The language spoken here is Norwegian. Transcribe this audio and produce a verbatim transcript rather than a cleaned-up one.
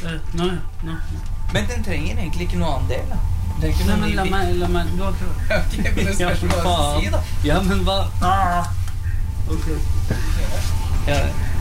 Nå, nå. Men den trenger egentlig ikke noe annen del, da. Nei, men la meg, la meg, du har ikke... Ok, men det spørs hva jeg skal si, da. Ja, men hva? Ah! Ok. Ja,